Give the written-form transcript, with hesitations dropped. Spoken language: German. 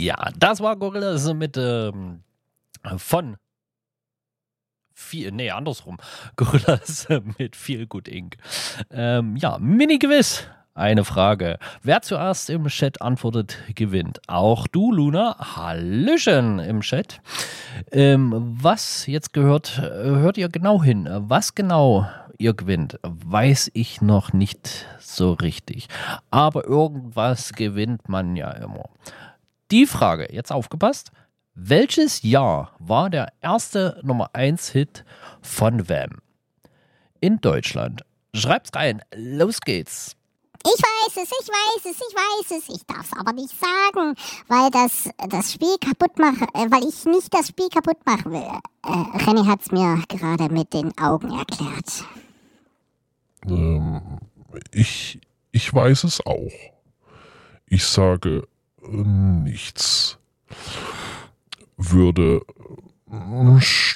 Ja, das war Gorillaz mit andersrum. Gorillaz mit Feel Good Inc. Mini-Quiz. Eine Frage. Wer zuerst im Chat antwortet, gewinnt. Auch du, Luna. Hallöchen im Chat. Hört ihr genau hin. Was genau ihr gewinnt, weiß ich noch nicht so richtig. Aber irgendwas gewinnt man ja immer. Die Frage, jetzt aufgepasst. Welches Jahr war der erste Nummer 1 Hit von Wham? In Deutschland. Schreibt's rein. Los geht's. Ich weiß es. Ich darf es aber nicht sagen, weil das Spiel kaputt mache, weil ich nicht das Spiel kaputt machen will. René hat es mir gerade mit den Augen erklärt. Ich weiß es auch. Ich sage nichts. Würde